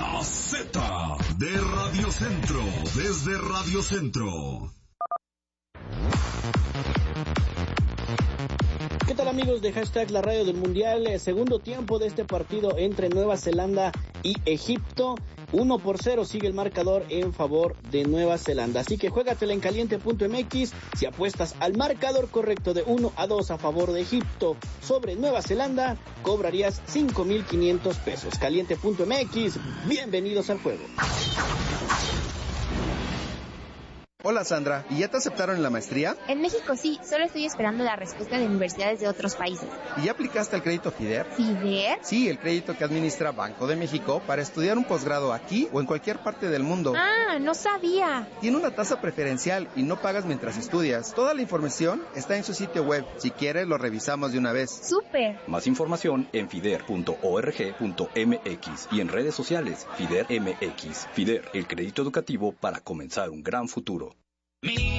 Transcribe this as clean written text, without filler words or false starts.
La Z de Radio Centro, desde Radio Centro. ¿Qué tal, amigos de Hashtag La Radio del Mundial? Segundo tiempo de este partido entre Nueva Zelanda y Egipto. 1-0 sigue el marcador en favor de Nueva Zelanda. Así que juégatela en caliente.mx. Si apuestas al marcador correcto de 1-2 a favor de Egipto sobre Nueva Zelanda, cobrarías 5,500 pesos. Caliente.mx, bienvenidos al juego. Hola Sandra, ¿y ya te aceptaron en la maestría? En México sí, solo estoy esperando la respuesta de universidades de otros países. ¿Y ya aplicaste el crédito FIDER? ¿FIDER? Sí, el crédito que administra Banco de México para estudiar un posgrado aquí o en cualquier parte del mundo. Ah, no sabía. Tiene una tasa preferencial y no pagas mientras estudias. Toda la información está en su sitio web. Si quieres, lo revisamos de una vez. ¡Súper! Más información en fider.org.mx y en redes sociales FIDER MX. FIDER, el crédito educativo para comenzar un gran futuro.